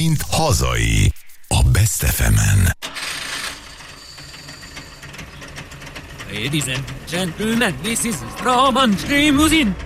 mint hazai. A Best FM-en. Ladies and gentlemen, this is Roman Limousine.